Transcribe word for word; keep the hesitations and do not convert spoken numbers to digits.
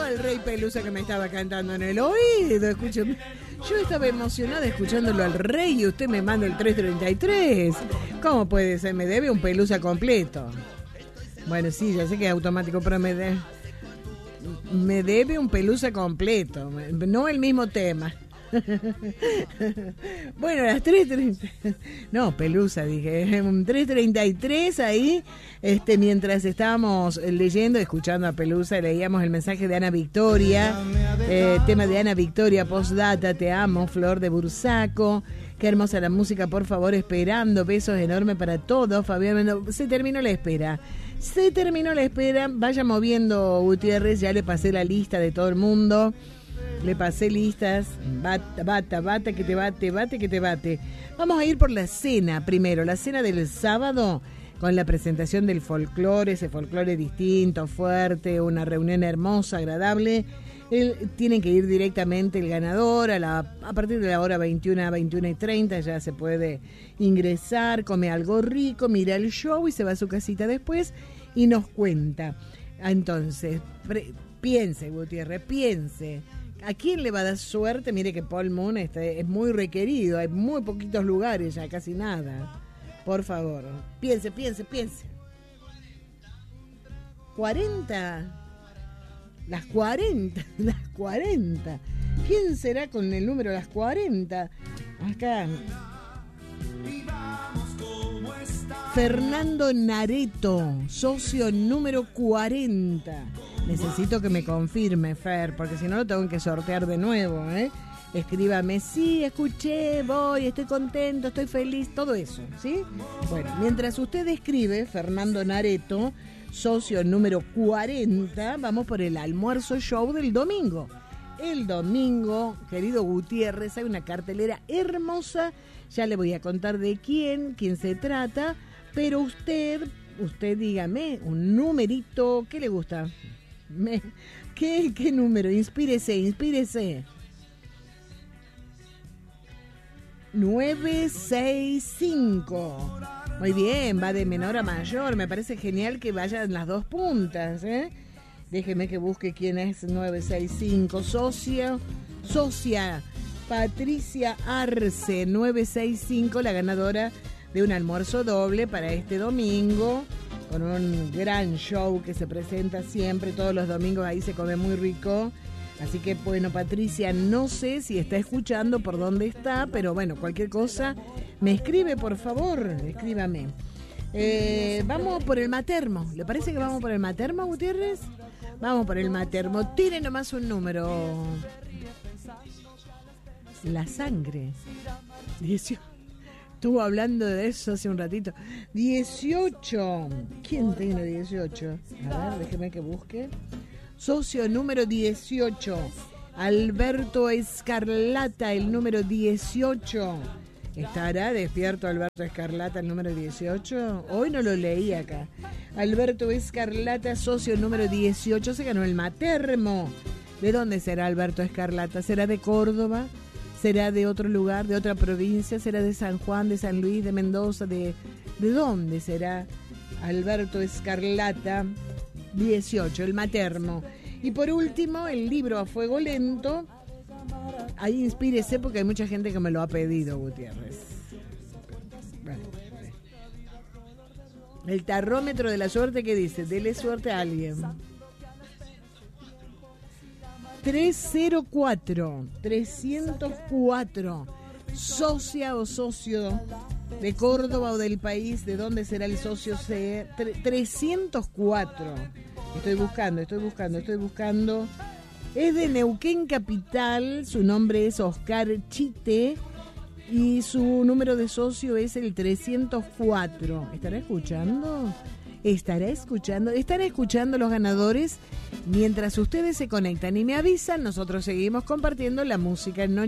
el Rey Pelusa que me estaba cantando en el oído. Escúcheme. Yo estaba emocionada escuchándolo al Rey y usted me manda el tres treinta y tres. ¿Cómo puede ser? Me debe un Pelusa completo. Bueno, sí, ya sé que es automático, pero me, de, me debe un Pelusa completo. No el mismo tema. Bueno, a las tres treinta. No, Pelusa, dije. Un tres treinta y tres ahí. Este, mientras estábamos leyendo, escuchando a Pelusa, leíamos el mensaje de Ana Victoria. Eh, tema de Ana Victoria, postdata, te amo, Flor de Bursaco. Qué hermosa la música, por favor, esperando. Besos enormes para todos. Fabián, se terminó la espera. Se terminó la espera. Vaya moviendo, Gutiérrez. Ya le pasé la lista de todo el mundo. Le pasé listas. Bata, bata, bata, que te bate, bate, que te bate. Vamos a ir por la cena primero. La cena del sábado con la presentación del folclore, ese folclore distinto, fuerte, una reunión hermosa, agradable. El, tienen que ir directamente el ganador a, la, a partir de la hora veintiuna, veintiuna y treinta. Ya se puede ingresar, come algo rico, mira el show y se va a su casita después y nos cuenta. Entonces, pre, piense, Gutiérrez, piense. ¿A quién le va a dar suerte? Mire que Paul Moon este, es muy requerido, hay muy poquitos lugares, ya casi nada. Por favor, piense, piense, piense. cuarenta. Las cuarenta, las cuarenta. ¿Quién será con el número las cuarenta? Acá. Fernando Nareto, socio número cuarenta. Necesito que me confirme, Fer, porque si no lo tengo que sortear de nuevo, ¿eh? Escríbame, sí, escuché, voy, estoy contento, estoy feliz, todo eso, ¿sí? Bueno, mientras usted escribe, Fernando Nareto, socio número cuarenta, vamos por el almuerzo show del domingo. El domingo, querido Gutiérrez, hay una cartelera hermosa, ya le voy a contar de quién, quién se trata, pero usted, usted dígame, un numerito, ¿qué le gusta? Me, ¿qué, ¿Qué número? Inspírese, inspírese. nueve seis cinco. Muy bien, va de menor a mayor. Me parece genial que vayan las dos puntas, ¿eh? Déjeme que busque quién es nueve seis cinco. Socia, socia Patricia Arce, nueve seis cinco, la ganadora de un almuerzo doble para este domingo, con un gran show que se presenta siempre, todos los domingos ahí se come muy rico. Así que, bueno, Patricia, no sé si está escuchando, por dónde está, pero bueno, cualquier cosa, me escribe, por favor, escríbame. Eh, vamos por el matermo. ¿Le parece que vamos por el matermo, Gutiérrez? Vamos por el matermo. Tire nomás un número. La sangre. dieciocho. Estuvo hablando de eso hace un ratito. dieciocho. ¿Quién tiene dieciocho? A ver, déjeme que busque. Socio número dieciocho, Alberto Escarlata, el número dieciocho. ¿Estará despierto Alberto Escarlata, el número dieciocho? Hoy no lo leí acá. Alberto Escarlata, socio número dieciocho, se ganó el matermo. ¿De dónde será Alberto Escarlata? ¿Será de Córdoba? ¿Será de otro lugar, de otra provincia? ¿Será de San Juan, de San Luis, de Mendoza? ¿De, de dónde será Alberto Escarlata? dieciocho, el matermo. Y por último, el libro A Fuego Lento. Ahí inspírese porque hay mucha gente que me lo ha pedido, Gutiérrez. Bueno, el tarrómetro de la suerte, ¿qué dice? Dele suerte a alguien. trescientos cuatro, trescientos cuatro. Socia o socio de Córdoba o del país, ¿de dónde será el socio? C trescientos cuatro. Estoy buscando, estoy buscando, estoy buscando. Es de Neuquén Capital, su nombre es Oscar Chite y su número de socio es el trescientos cuatro. ¿Estará escuchando? ¿Estará escuchando? ¿Estará escuchando los ganadores? Mientras ustedes se conectan y me avisan, nosotros seguimos compartiendo la música en Noche